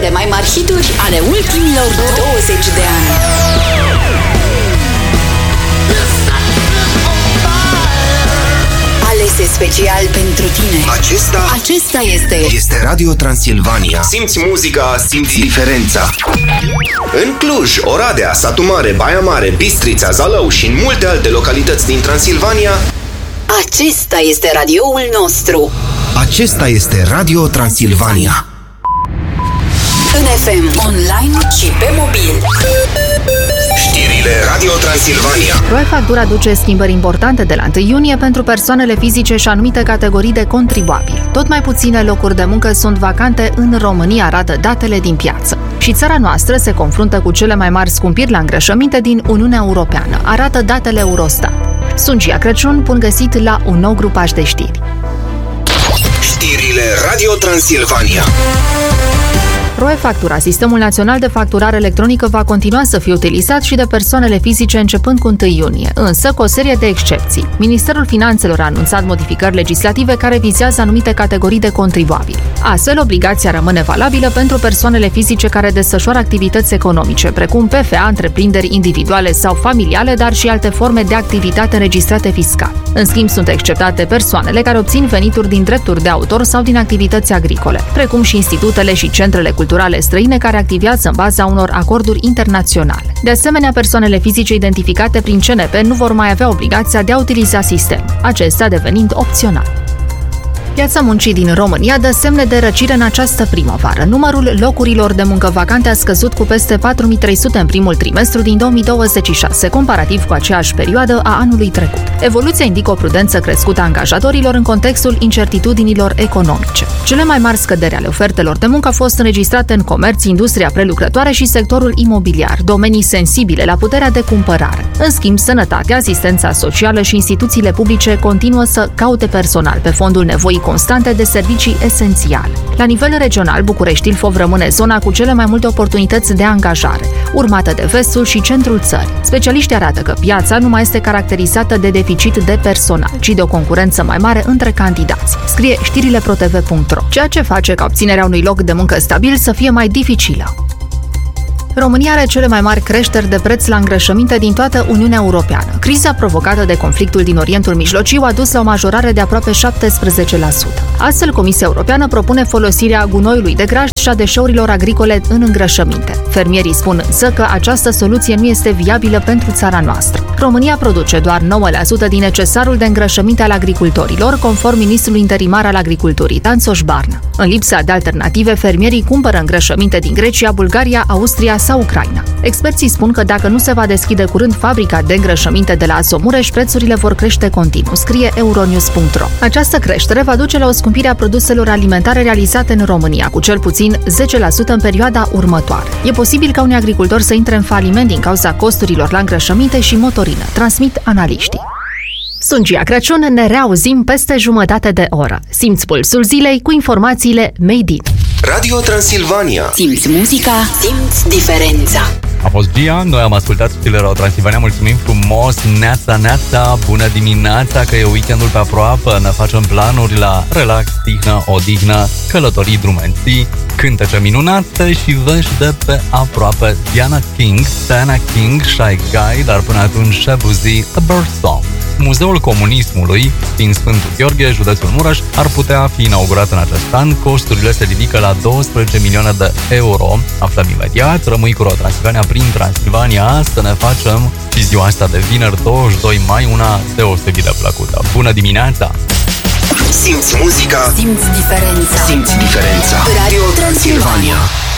cele mai mari hituri ale ultimilor 20 de ani. Alese special pentru tine. Acesta este Radio Transilvania. Simți muzica, simți diferența. În Cluj, Oradea, Satu Mare, Baia Mare, Bistrița, Zalău și în multe alte localități din Transilvania, acesta este radioul nostru. Acesta este Radio Transilvania. În FM, online și pe mobil. Știrile Radio Transilvania. Roefactura aduce schimbări importante de la 1 iunie pentru persoanele fizice și anumite categorii de contribuabili. Tot mai puține locuri de muncă sunt vacante în România, arată datele din piață. Și țara noastră se confruntă cu cele mai mari scumpiri la îngrășăminte din Uniunea Europeană, arată datele Eurostat. Sunt Gia Crăciun, bun găsit la un nou grupaj de știri. Știrile Radio Transilvania. Roefactura, Sistemul Național de Facturare Electronică, va continua să fie utilizat și de persoanele fizice începând cu 1 iunie, însă cu o serie de excepții. Ministerul Finanțelor a anunțat modificări legislative care vizează anumite categorii de contribuabili. Astfel, obligația rămâne valabilă pentru persoanele fizice care desfășoară activități economice, precum PFA, întreprinderi individuale sau familiale, dar și alte forme de activitate înregistrate fiscal. În schimb, sunt exceptate persoanele care obțin venituri din drepturi de autor sau din activități agricole, precum și institutele și centrele culturale străine care activează în baza unor acorduri internaționale. De asemenea, persoanele fizice identificate prin CNP nu vor mai avea obligația de a utiliza sistemul, acesta devenind opțional. Piața muncii din România dă semne de răcire în această primăvară. Numărul locurilor de muncă vacante a scăzut cu peste 4.300 în primul trimestru din 2026, comparativ cu aceeași perioadă a anului trecut. Evoluția indică o prudență crescută a angajatorilor în contextul incertitudinilor economice. Cele mai mari scăderi ale ofertelor de muncă au fost înregistrate în comerț, industria prelucrătoare și sectorul imobiliar, domenii sensibile la puterea de cumpărare. În schimb, sănătatea, asistența socială și instituțiile publice continuă să caute personal pe fondul nevoii constante de servicii esențiale. La nivel regional, București Ilfov rămâne zona cu cele mai multe oportunități de angajare, urmată de vestul și centrul țării. Specialiștii arată că piața nu mai este caracterizată de deficit de personal, ci de o concurență mai mare între candidați, scrie știrile protv.ro, ceea ce face ca obținerea unui loc de muncă stabil să fie mai dificilă. România are cele mai mari creșteri de preț la îngrășăminte din toată Uniunea Europeană. Criza provocată de conflictul din Orientul Mijlociu a dus la o majorare de aproape 17%. Astfel, Comisia Europeană propune folosirea gunoiului de grajd și a deșeurilor agricole în îngrășăminte. Fermierii spun însă că această soluție nu este viabilă pentru țara noastră. România produce doar 9% din necesarul de îngrășăminte al agricultorilor, conform ministrului interimar al agriculturii, Dan Soșbarnă. În lipsa de alternative, fermierii cumpără îngrășăminte din Grecia, Bulgaria, Austria sau Ucraina. Experții spun că dacă nu se va deschide curând fabrica de îngrășăminte de la Azomureș, prețurile vor crește continuu, scrie Euronews.ro. Această creștere va duce la o scumpire a produselor alimentare realizate în România, cu cel puțin 10% în perioada următoare. E posibil ca unii agricultori să intre în faliment din cauza costurilor la îngrășăminte și motorină, transmit analiștii. Sunt Gia Crăciun, ne reauzim peste jumătate de oră. Simți pulsul zilei cu informațiile Made in Radio Transilvania. Simți muzica, simți diferența. A fost Gia, noi am ascultat știrile Radio Transilvania, mulțumim frumos, neața, bună dimineața, că e weekendul pe aproape, ne facem planuri la relax, tihnă, odihnă, călătorii, drumenții, cântece minunate și vești de pe aproape. Diana King, Shy Guy, dar până atunci Shabuzi, A Bird Song. Muzeul Comunismului din Sfântul Gheorghe, județul Mureș, ar putea fi inaugurat în acest an. Costurile se ridică la 12 milioane de euro. Aflăm imediat, rămâi cu Radio Transilvania prin Transilvania să ne facem și ziua asta de vineri 22 mai una deosebit de plăcută. Bună dimineața! Simți muzica, simți diferența. Radio Transilvania.